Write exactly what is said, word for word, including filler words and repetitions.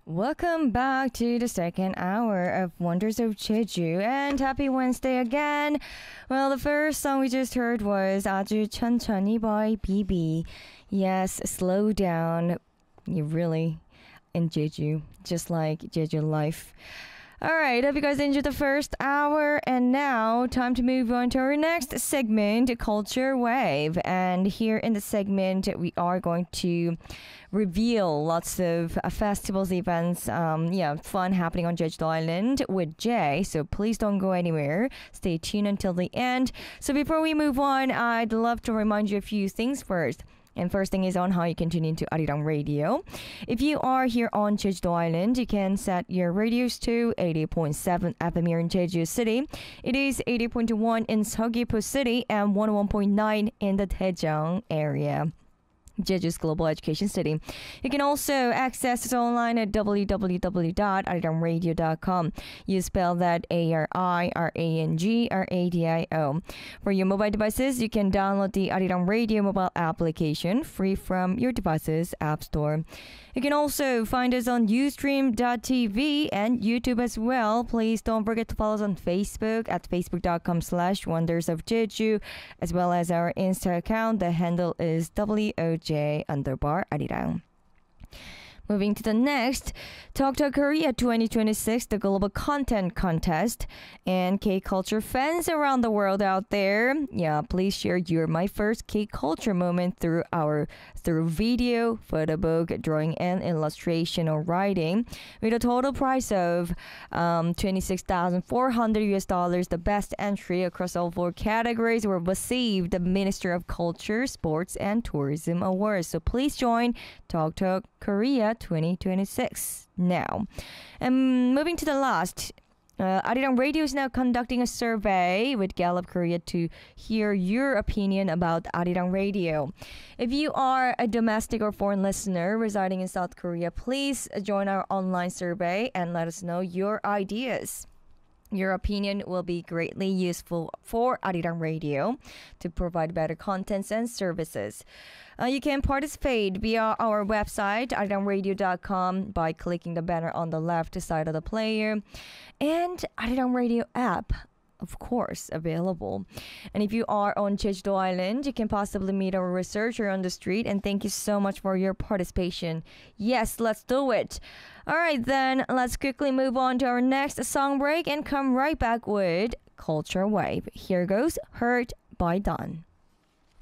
Welcome back to the second hour of Wonders of Jeju and happy Wednesday again. Well, the first song we just heard was 아주 천천히 by B B. Yes, slow down. You really in Jeju, just like Jeju life. Alright, hope you guys enjoyed the first hour, and now time to move on to our next segment, Culture Wave. And here in the segment, we are going to reveal lots of uh, festivals, events, um, yeah, fun happening on Jeju Island with Jay. So please don't go anywhere. Stay tuned until the end. So before we move on, I'd love to remind you a few things first. And first thing is on how you can tune into Arirang Radio. If you are here on Jeju Island, you can set your radios to eighty point seven F M here in Jeju City. It is eighty point one in Seogwipo City and one oh one point nine in the Daejeong area. Jeju's Global Education City. You can also access us online at w w w dot arirang radio dot com. You spell that A R I R A N G R A D I O. For your mobile devices, you can download the Arirang Radio mobile application free from your device's app store. You can also find us on ustream dot t v and YouTube as well. Please don't forget to follow us on Facebook at facebook dot com slash wonders of Jeju, as well as our Insta account. The handle is W O J underbar Arirang. Moving to the next, Talk Talk Korea twenty twenty-six, the Global Content Contest. And K-culture fans around the world out there, yeah, please share your My First K-culture moment through our through video, photo book, drawing, and illustration or writing, with a total prize of um, twenty-six thousand four hundred U S dollars. The best entry across all four categories will receive the Minister of Culture, Sports, and Tourism Awards. So please join Talk Talk Korea twenty twenty-six now. And moving to the last, uh, Arirang Radio is now conducting a survey with Gallup Korea to hear your opinion about Arirang Radio. If you are a domestic or foreign listener residing in South Korea, please join our online survey and let us know your ideas. Your opinion will be greatly useful for Arirang Radio to provide better contents and services. Uh, you can participate via our website, arirang radio dot com, by clicking the banner on the left side of the player, and Arirang Radio app, of course, available. And if you are on Jeju Island, you can possibly meet a researcher on the street. And thank you so much for your participation. Yes, let's do it. All right, then let's quickly move on to our next song break and come right back with Culture Wave. Here goes Hurt by Dawn.